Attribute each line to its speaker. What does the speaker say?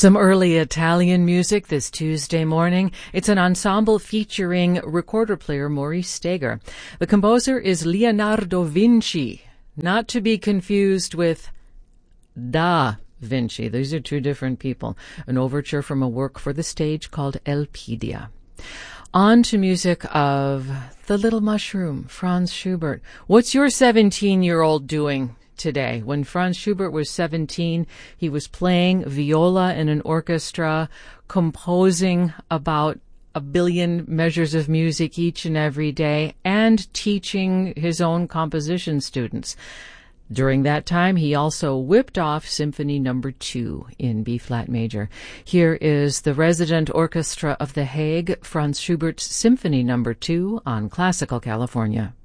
Speaker 1: Some early Italian music this Tuesday morning. It's an ensemble featuring recorder player Maurice Steger. The composer is Leonardo Vinci, not to be confused with Da Vinci. These are two different people. An overture from a work for the stage called Elpidia. On to music of The Little Mushroom, Franz Schubert. What's your 17-year-old doing today? When Franz Schubert was 17, he was playing viola in an orchestra, composing about 1 billion measures of music each and every day, and teaching his own composition students. During that time, he also whipped off Symphony No. 2 in B-flat major. Here is the Resident Orchestra of The Hague, Franz Schubert's Symphony No. 2 on Classical California.